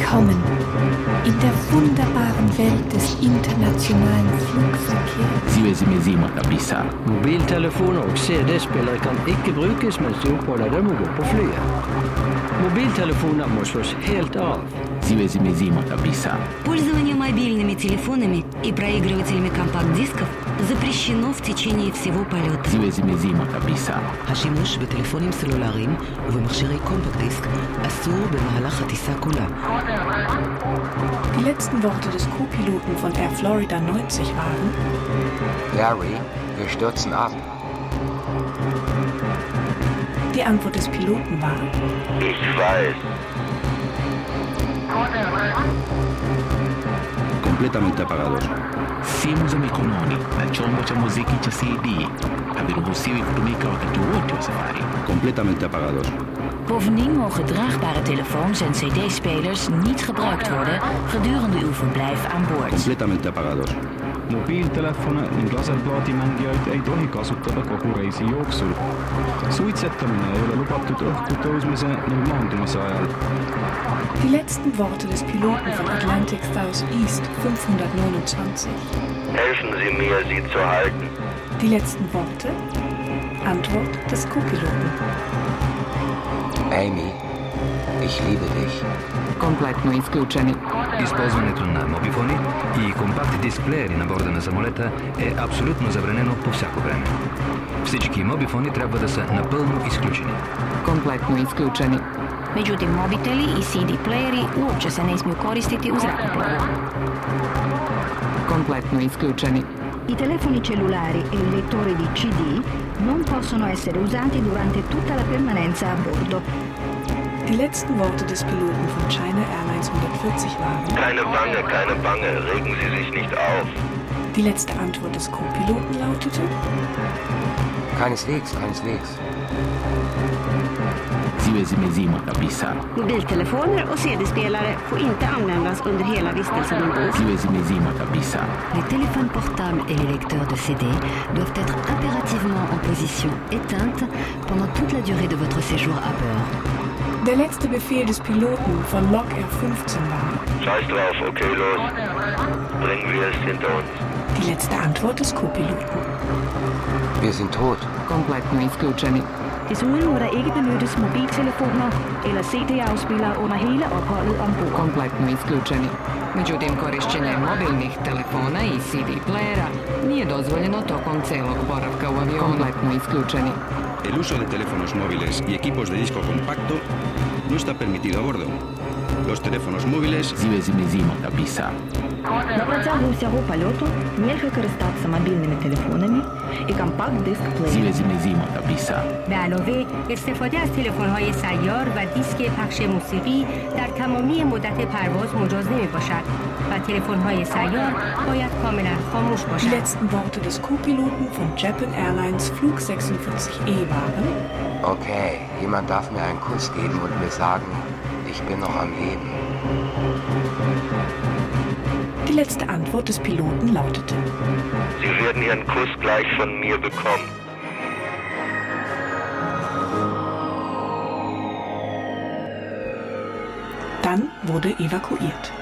Willkommen in der wunderbaren Welt des internationalen Flugverkehrs. Zimezima kabisa. Mobiltelefoner og CD-spillere kan ikke brukes mens de oppholder dem og går på flyet. Mobiltelefoner må slås helt av. Zimezima kabisa. Пользование мобильными телефонами и проигрывателями компакт-дисков запрещено в течение всего полета. Zimezima kabisa. השימוש בטלפונים סלולריים ובמכשירי קומפקט-דיסק אסור במהלך הטיסה כולה. Die letzten Worte des Co-Piloten von Air Florida 90 waren: Larry, wir stürzen ab. Die Antwort des Piloten war: Ich weiß. Completamente apagados. Simu za mikononi na chombo cha muziki cha CD haviruhusiwi kutumika wakati wote wa safari. Completamente apagados. Bovendien mogen draagbare telefoons en cd-spelers niet gebruikt worden gedurende uw verblijf aan boord. Completamente apagados. Mobiiltelefone ning laserplaadimängijaid ei tohi kasutada kogu reisi jooksul. Suitsetamine ei ole lubatud õhku tõusmise ning maandumise ajal. Die letzten Worte des Piloten von Atlantic Southeast 529. Helfen Sie mir, sie zu halten. Die letzten Worte? Antwort des Co-Piloten: Amy, ich liebe dich. Kompletno isključeni. Използването на мобифони и компакт дисплеери на борда на самолета е абсолютно забранено по всяко време. Всички мобифони трябва да са напълно изключени. Kompletno isključeni. Međutim, mobiteli i CD-playeri uopće se ne smiju koristiti u zrakoplovu. Kompletno isključeni. I telefoni cellulari e il lettore di CD non possono essere usati durante tutta la permanenza a bordo. Die letzten Worte des Piloten von China Airlines 140 waren: Keine Bange, regen Sie sich nicht auf. Die letzte Antwort des Co-Piloten lautete: Keineswegs. Zimezima kabisa. Mobiltelefoner och CD-spelare får inte användas under hela vistelsen ombord. Zimezima kabisa. Les téléphones portables et les lecteurs de CD doivent être impérativement en position éteinte pendant toute la durée de votre séjour à bord. Der letzte Befehl des Piloten von Log Air 15 war: Scheiß drauf, okay, los. Bringen wir es hinter uns. Die letzte Antwort des Co-Piloten: Wir sind tot. Kompletno isključeni. Desuden må der ikke benyttes mobiltelefoner eller CD-afspillere under hele opholdet ombord. Kompletno isključeni. Međutim, korišćenje mobilnih telefona i CD-playera nije dozvoljeno tokom celog boravka u avionu. Kompletno isključeni. El uso de teléfonos móviles y equipos de disco compacto no está permitido a bordo. Los teléfonos móviles... Zimezima kabisa. На протягу всього польоту нельзя користатися мобільними телефонами і компакт-диск плеєром. Zimezima kabisa. به علاوه استفاده از تلفن‌های سیار و دیسک پخش موسیقی در تمامی مدت پرواز مجاز نمی‌باشد و تلفن‌های سیار باید کاملا خاموش Die باشد. letzten Worte des Co-Piloten von Japan Airlines Flug 46E waren: Okay, jemand darf mir einen Kuss geben und mir sagen, ich bin noch am Leben. Die letzte Antwort des Piloten lautete: Sie werden Ihren Kuss gleich von mir bekommen. Dann wurde evakuiert.